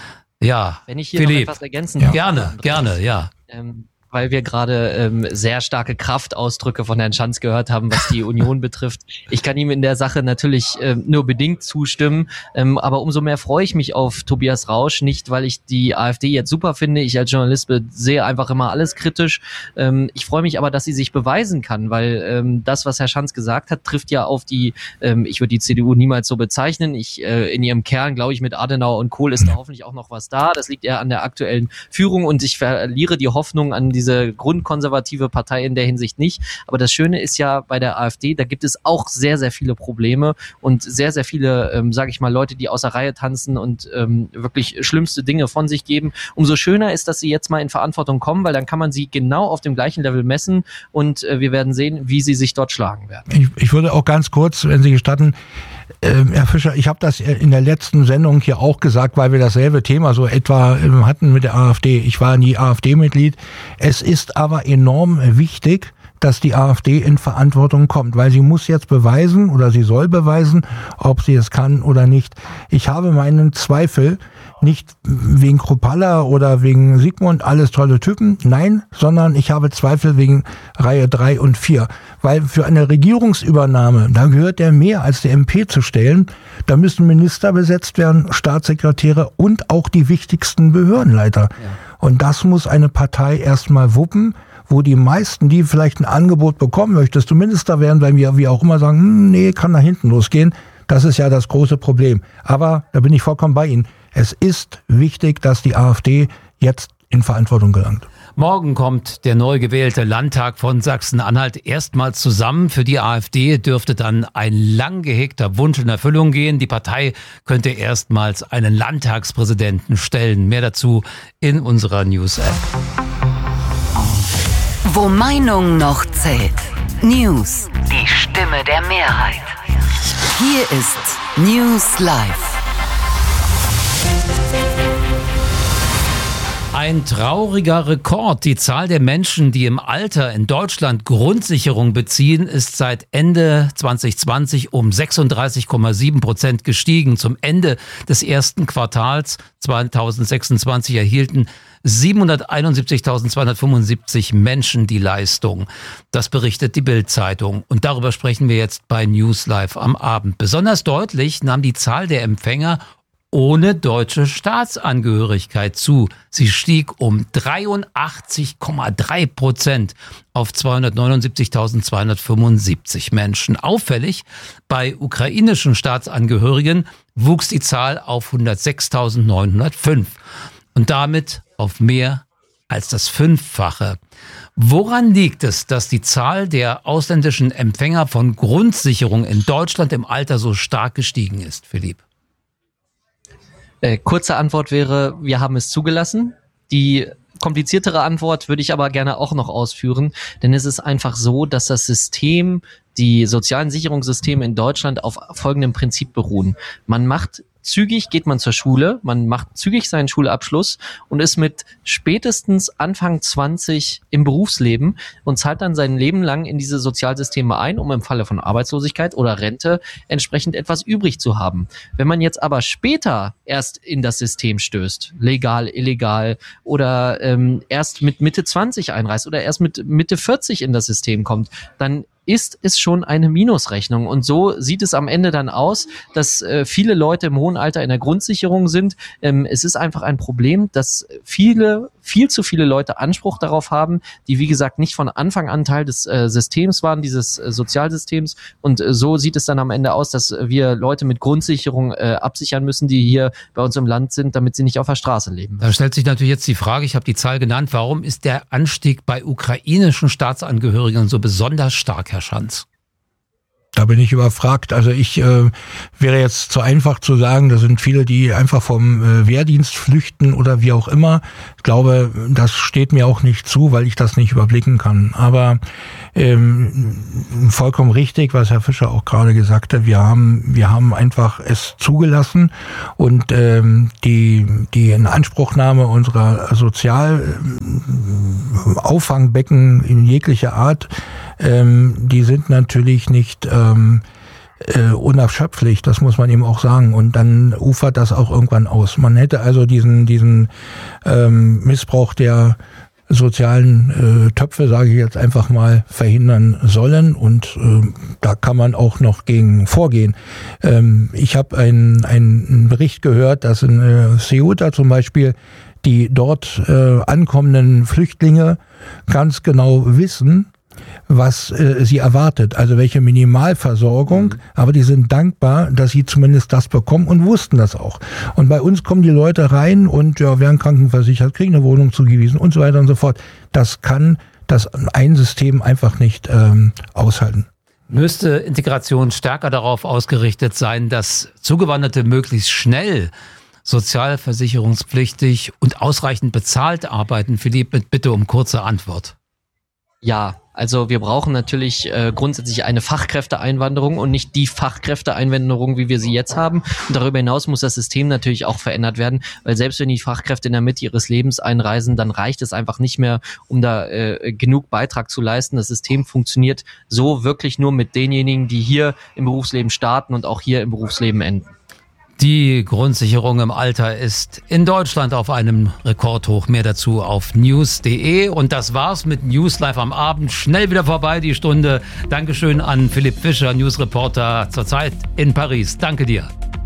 Ja, wenn ich hier Philipp, noch etwas ergänzen darf. Gerne, ja. Weil wir gerade sehr starke Kraftausdrücke von Herrn Schanz gehört haben, was die Union betrifft. Ich kann ihm in der Sache natürlich nur bedingt zustimmen, aber umso mehr freue ich mich auf Tobias Rausch, nicht weil ich die AfD jetzt super finde, ich als Journalist sehe einfach immer alles kritisch. Ich freue mich aber, dass sie sich beweisen kann, weil das, was Herr Schanz gesagt hat, trifft ja auf die, ich würde die CDU niemals so bezeichnen, in ihrem Kern, glaube ich, mit Adenauer und Kohl ist da hoffentlich auch noch was da, das liegt eher an der aktuellen Führung und ich verliere die Hoffnung an diese grundkonservative Partei in der Hinsicht nicht. Aber das Schöne ist ja bei der AfD, da gibt es auch sehr, sehr viele Probleme und sehr, sehr viele, sage ich mal, Leute, die außer Reihe tanzen und wirklich schlimmste Dinge von sich geben. Umso schöner ist, dass sie jetzt mal in Verantwortung kommen, weil dann kann man sie genau auf dem gleichen Level messen und wir werden sehen, wie sie sich dort schlagen werden. Ich würde auch ganz kurz, wenn Sie gestatten, Herr Fischer, ich habe das in der letzten Sendung hier auch gesagt, weil wir dasselbe Thema so etwa hatten mit der AfD. Ich war nie AfD-Mitglied. Es ist aber enorm wichtig, dass die AfD in Verantwortung kommt, weil sie muss jetzt beweisen oder sie soll beweisen, ob sie es kann oder nicht. Ich habe meinen Zweifel, nicht wegen Kruppalla oder wegen Sigmund, alles tolle Typen, nein, sondern ich habe Zweifel wegen Reihe 3 und 4, weil für eine Regierungsübernahme, da gehört der mehr als der MP zu stellen, da müssen Minister besetzt werden, Staatssekretäre und auch die wichtigsten Behördenleiter. Ja. Und das muss eine Partei erstmal wuppen, wo die meisten, die vielleicht ein Angebot bekommen möchtest, du Minister werden, weil wir wie auch immer sagen, nee, kann nach hinten losgehen. Das ist ja das große Problem. Aber da bin ich vollkommen bei Ihnen. Es ist wichtig, dass die AfD jetzt in Verantwortung gelangt. Morgen kommt der neu gewählte Landtag von Sachsen-Anhalt erstmals zusammen. Für die AfD dürfte dann ein lang gehegter Wunsch in Erfüllung gehen. Die Partei könnte erstmals einen Landtagspräsidenten stellen. Mehr dazu in unserer News-App. Wo Meinung noch zählt. News. Die Stimme der Mehrheit. Hier ist News Live. Ein trauriger Rekord. Die Zahl der Menschen, die im Alter in Deutschland Grundsicherung beziehen, ist seit Ende 2020 um 36,7% gestiegen. Zum Ende des ersten Quartals 2026 erhielten 771.275 Menschen die Leistung. Das berichtet die Bild-Zeitung. Und darüber sprechen wir jetzt bei News Live am Abend. Besonders deutlich nahm die Zahl der Empfänger ohne deutsche Staatsangehörigkeit zu. Sie stieg um 83,3% auf 279.275 Menschen. Auffällig, bei ukrainischen Staatsangehörigen wuchs die Zahl auf 106.905 und damit auf mehr als das Fünffache. Woran liegt es, dass die Zahl der ausländischen Empfänger von Grundsicherung in Deutschland im Alter so stark gestiegen ist, Philipp? Kurze Antwort wäre, wir haben es zugelassen. Die kompliziertere Antwort würde ich aber gerne auch noch ausführen, denn es ist einfach so, dass das System, die sozialen Sicherungssysteme in Deutschland auf folgendem Prinzip beruhen. Man macht zügig, geht man zur Schule, man macht zügig seinen Schulabschluss und ist mit spätestens Anfang 20 im Berufsleben und zahlt dann sein Leben lang in diese Sozialsysteme ein, um im Falle von Arbeitslosigkeit oder Rente entsprechend etwas übrig zu haben. Wenn man jetzt aber später erst in das System stößt, legal, illegal oder erst mit Mitte 20 einreist oder erst mit Mitte 40 in das System kommt, dann ist es schon eine Minusrechnung. Und so sieht es am Ende dann aus, dass viele Leute im hohen Alter in der Grundsicherung sind. Es ist einfach ein Problem, dass viel zu viele Leute Anspruch darauf haben, die wie gesagt nicht von Anfang an Teil des Systems waren, dieses Sozialsystems. Und so sieht es dann am Ende aus, dass wir Leute mit Grundsicherung absichern müssen, die hier bei uns im Land sind, damit sie nicht auf der Straße leben. Da stellt sich natürlich jetzt die Frage, ich habe die Zahl genannt, warum ist der Anstieg bei ukrainischen Staatsangehörigen so besonders stark, Herr Schanz? Da bin ich überfragt. Also ich wäre jetzt zu einfach zu sagen, da sind viele, die einfach vom Wehrdienst flüchten oder wie auch immer. Ich glaube, das steht mir auch nicht zu, weil ich das nicht überblicken kann. Aber vollkommen richtig, was Herr Fischer auch gerade gesagt hat. Wir haben einfach es zugelassen und die Inanspruchnahme unserer Sozialauffangbecken in jeglicher Art, die sind natürlich nicht unerschöpflich, das muss man eben auch sagen. Und dann ufert das auch irgendwann aus. Man hätte also diesen Missbrauch der sozialen Töpfe, sage ich jetzt einfach mal, verhindern sollen. Und da kann man auch noch gegen vorgehen. Ich habe einen Bericht gehört, dass in Ceuta zum Beispiel die dort ankommenden Flüchtlinge ganz genau wissen, was sie erwartet, also welche Minimalversorgung, aber die sind dankbar, dass sie zumindest das bekommen und wussten das auch. Und bei uns kommen die Leute rein und ja, werden krankenversichert, kriegen eine Wohnung zugewiesen und so weiter und so fort. Das kann das ein System einfach nicht aushalten. Müsste Integration stärker darauf ausgerichtet sein, dass Zugewanderte möglichst schnell sozialversicherungspflichtig und ausreichend bezahlt arbeiten? Philipp, bitte um kurze Antwort. Ja, also wir brauchen natürlich grundsätzlich eine Fachkräfteeinwanderung und nicht die Fachkräfteeinwanderung, wie wir sie jetzt haben. Und darüber hinaus muss das System natürlich auch verändert werden, weil selbst wenn die Fachkräfte in der Mitte ihres Lebens einreisen, dann reicht es einfach nicht mehr, um da genug Beitrag zu leisten. Das System funktioniert so wirklich nur mit denjenigen, die hier im Berufsleben starten und auch hier im Berufsleben enden. Die Grundsicherung im Alter ist in Deutschland auf einem Rekordhoch. Mehr dazu auf news.de. Und das war's mit News Live am Abend. Schnell wieder vorbei, die Stunde. Dankeschön an Philipp Fischer, Newsreporter zurzeit in Paris. Danke dir.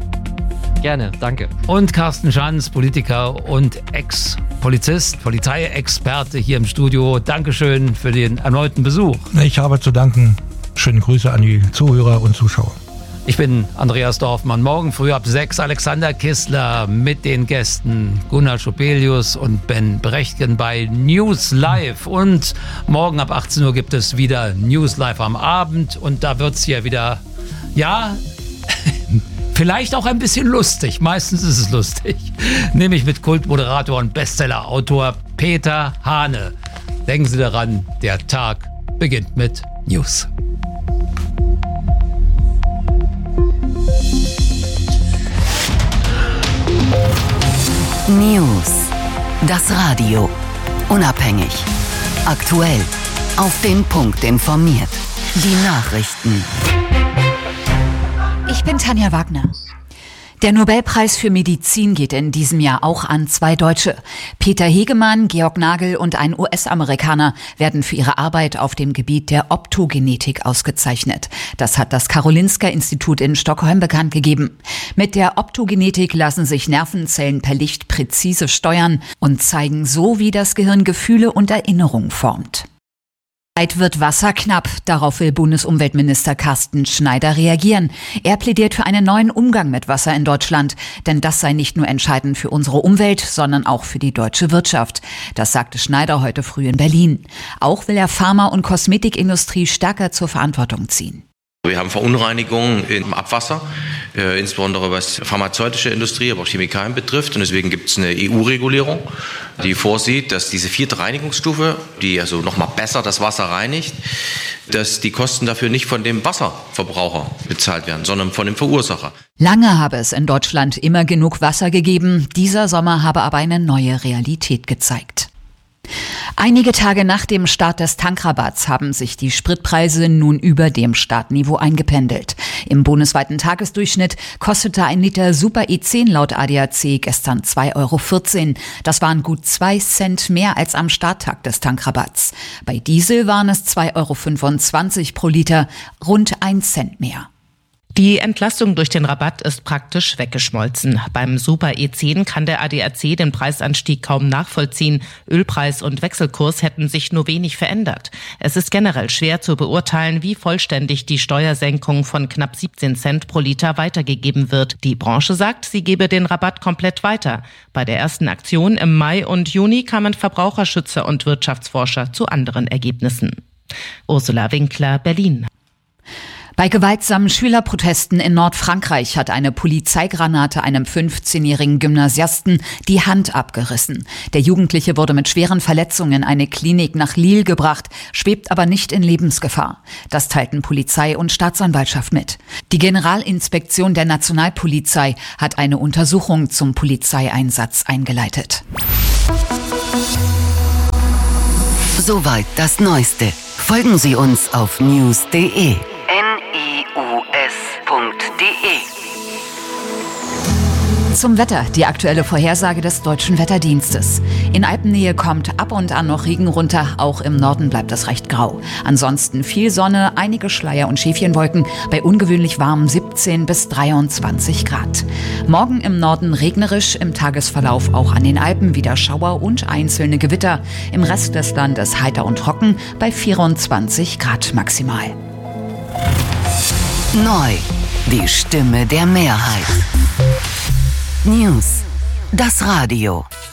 Gerne, danke. Und Carsten Schanz, Politiker und Ex-Polizist, Polizeiexperte hier im Studio. Dankeschön für den erneuten Besuch. Ich habe zu danken. Schöne Grüße an die Zuhörer und Zuschauer. Ich bin Andreas Dorfmann. Morgen früh ab 6 Alexander Kissler mit den Gästen Gunnar Schopelius und Ben Brechtgen bei News Live. Und morgen ab 18 Uhr gibt es wieder News Live am Abend. Und da wird es hier wieder, ja, vielleicht auch ein bisschen lustig. Meistens ist es lustig. Nämlich mit Kultmoderator und Bestsellerautor Peter Hane. Denken Sie daran, der Tag beginnt mit News. News. Das Radio. Unabhängig. Aktuell. Auf den Punkt informiert. Die Nachrichten. Ich bin Tanja Wagner. Der Nobelpreis für Medizin geht in diesem Jahr auch an 2 Deutsche. Peter Hegemann, Georg Nagel und ein US-Amerikaner werden für ihre Arbeit auf dem Gebiet der Optogenetik ausgezeichnet. Das hat das Karolinska-Institut in Stockholm bekannt gegeben. Mit der Optogenetik lassen sich Nervenzellen per Licht präzise steuern und zeigen so, wie das Gehirn Gefühle und Erinnerungen formt. Bald wird Wasser knapp. Darauf will Bundesumweltminister Carsten Schneider reagieren. Er plädiert für einen neuen Umgang mit Wasser in Deutschland. Denn das sei nicht nur entscheidend für unsere Umwelt, sondern auch für die deutsche Wirtschaft. Das sagte Schneider heute früh in Berlin. Auch will er Pharma- und Kosmetikindustrie stärker zur Verantwortung ziehen. Wir haben Verunreinigungen im Abwasser, insbesondere was pharmazeutische Industrie, aber auch Chemikalien betrifft. Und deswegen gibt es eine EU-Regulierung, die vorsieht, dass diese 4. Reinigungsstufe, die also nochmal besser das Wasser reinigt, dass die Kosten dafür nicht von dem Wasserverbraucher bezahlt werden, sondern von dem Verursacher. Lange habe es in Deutschland immer genug Wasser gegeben. Dieser Sommer habe aber eine neue Realität gezeigt. Einige Tage nach dem Start des Tankrabatts haben sich die Spritpreise nun über dem Startniveau eingependelt. Im bundesweiten Tagesdurchschnitt kostete ein Liter Super E10 laut ADAC gestern 2,14 €. Das waren gut 2 Cent mehr als am Starttag des Tankrabatts. Bei Diesel waren es 2,25 € pro Liter, rund 1 Cent mehr. Die Entlastung durch den Rabatt ist praktisch weggeschmolzen. Beim Super E10 kann der ADAC den Preisanstieg kaum nachvollziehen. Ölpreis und Wechselkurs hätten sich nur wenig verändert. Es ist generell schwer zu beurteilen, wie vollständig die Steuersenkung von knapp 17 Cent pro Liter weitergegeben wird. Die Branche sagt, sie gebe den Rabatt komplett weiter. Bei der ersten Aktion im Mai und Juni kamen Verbraucherschützer und Wirtschaftsforscher zu anderen Ergebnissen. Ursula Winkler, Berlin. Bei gewaltsamen Schülerprotesten in Nordfrankreich hat eine Polizeigranate einem 15-jährigen Gymnasiasten die Hand abgerissen. Der Jugendliche wurde mit schweren Verletzungen in eine Klinik nach Lille gebracht, schwebt aber nicht in Lebensgefahr. Das teilten Polizei und Staatsanwaltschaft mit. Die Generalinspektion der Nationalpolizei hat eine Untersuchung zum Polizeieinsatz eingeleitet. Soweit das Neueste. Folgen Sie uns auf news.de. Zum Wetter, die aktuelle Vorhersage des Deutschen Wetterdienstes. In Alpennähe kommt ab und an noch Regen runter, auch im Norden bleibt es recht grau. Ansonsten viel Sonne, einige Schleier- und Schäfchenwolken bei ungewöhnlich warmen 17 bis 23 Grad. Morgen im Norden regnerisch, im Tagesverlauf auch an den Alpen wieder Schauer und einzelne Gewitter. Im Rest des Landes heiter und trocken bei 24 Grad maximal. Neu, die Stimme der Mehrheit. News, das Radio.